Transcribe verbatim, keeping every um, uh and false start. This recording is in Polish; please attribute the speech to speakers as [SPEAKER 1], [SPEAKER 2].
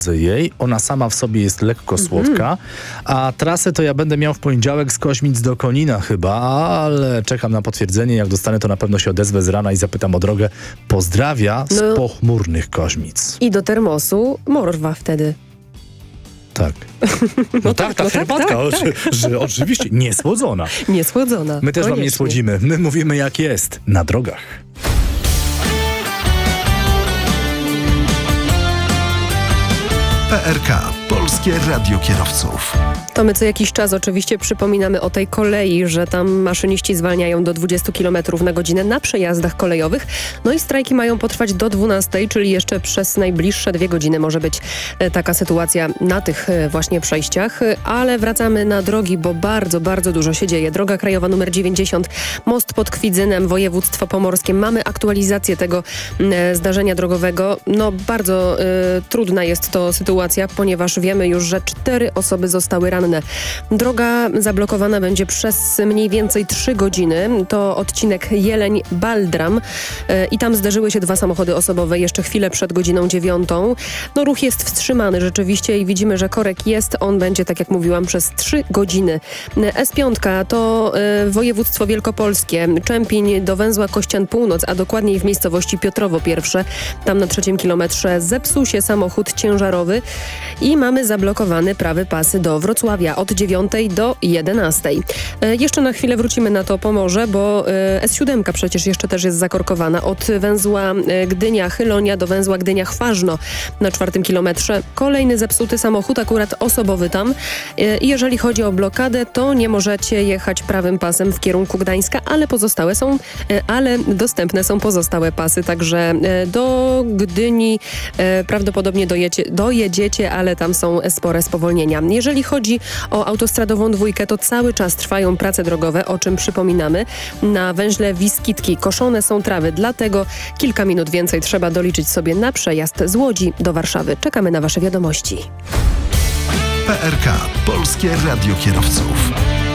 [SPEAKER 1] jej. Ona sama w sobie jest lekko słodka, a trasę to ja będę miał w poniedziałek z Koźmic do Konina chyba, ale czekam na potwierdzenie. Jak dostanę, to na pewno się odezwę z rana i zapytam o drogę. Pozdrawia z
[SPEAKER 2] No.
[SPEAKER 1] pochmurnych Koźmic.
[SPEAKER 2] I do termosu morwa wtedy.
[SPEAKER 1] Tak. No tak, ta
[SPEAKER 2] no tak,
[SPEAKER 1] herbatka,
[SPEAKER 2] tak,
[SPEAKER 1] że, że oczywiście niesłodzona.
[SPEAKER 2] Niesłodzona.
[SPEAKER 1] My też wam nie
[SPEAKER 2] Koniecznie.
[SPEAKER 1] słodzimy. My mówimy jak jest. Na drogach.
[SPEAKER 3] P R K. Polskie Radio Kierowców.
[SPEAKER 2] To my co jakiś czas oczywiście przypominamy o tej kolei, że tam maszyniści zwalniają do dwudziestu kilometrów na godzinę na przejazdach kolejowych. No i strajki mają potrwać do dwunastej, czyli jeszcze przez najbliższe dwie godziny może być e, taka sytuacja na tych e, właśnie przejściach. E, Ale wracamy na drogi, bo bardzo, bardzo dużo się dzieje. Droga krajowa numer dziewięćdziesiąt, most pod Kwidzynem, województwo pomorskie. Mamy aktualizację tego e, zdarzenia drogowego. No bardzo e, trudna jest to sytuacja, ponieważ wiemy już, że cztery osoby zostały ranne. Droga zablokowana będzie przez mniej więcej trzy godziny. To odcinek Jeleń-Baldram e, i tam zderzyły się dwa samochody osobowe jeszcze chwilę przed godziną dziewiątą. No ruch jest wstrzymany rzeczywiście i widzimy, że korek jest. On będzie, tak jak mówiłam, przez trzy godziny. S pięć to e, województwo wielkopolskie. Czempiń do węzła Kościan Północ, a dokładniej w miejscowości Piotrowo Pierwsze. Tam na trzecim kilometrze zepsuł się samochód ciężarowy i mamy zablokowany prawy pas do Wrocławia od dziewiątej do jedenastej. E, jeszcze na chwilę wrócimy na to Pomorze, bo e, S siedem przecież jeszcze też jest zakorkowana od węzła e, Gdynia-Chylonia do węzła Gdynia-Chważno na czwartym kilometrze. Kolejny zepsuty samochód, akurat osobowy tam. E, jeżeli chodzi o blokadę, to nie możecie jechać prawym pasem w kierunku Gdańska, ale pozostałe są, e, ale dostępne są pozostałe pasy, także e, do Gdyni e, prawdopodobnie dojecie, dojedziecie, ale tam są spore spowolnienia. Jeżeli chodzi o autostradową dwójkę, to cały czas trwają prace drogowe, o czym przypominamy. Na węźle Wiskitki koszone są trawy, dlatego kilka minut więcej trzeba doliczyć sobie na przejazd z Łodzi do Warszawy. Czekamy na wasze wiadomości.
[SPEAKER 3] P R K. Polskie Radio Kierowców.